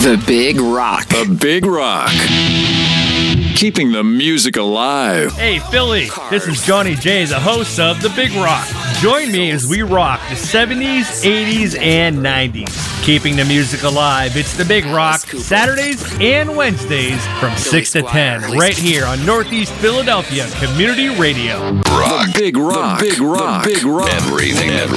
The Big Rock. The Big Rock. Keeping the music alive. Hey, Philly, this is Johnny J, the host of The Big Rock. Join me as we rock the 70s, 80s, and 90s. Keeping the music alive, it's The Big Rock, Saturdays and Wednesdays from 6 to 10, right here on Northeast Philadelphia Community Radio. The Big Rock. The Big Rock. The Big Rock. Everything.